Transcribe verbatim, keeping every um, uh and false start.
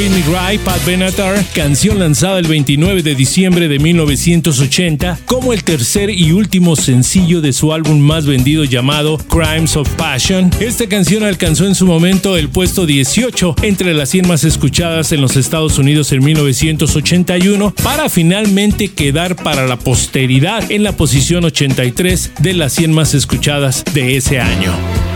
Ray, Pat Benatar, canción lanzada el veintinueve de diciembre de mil novecientos ochenta como el tercer y último sencillo de su álbum más vendido llamado Crimes of Passion. Esta canción alcanzó en su momento el puesto dieciocho entre las cien más escuchadas en los Estados Unidos en mil novecientos ochenta y uno para finalmente quedar para la posteridad en la posición ochenta y tres de las cien más escuchadas de ese año.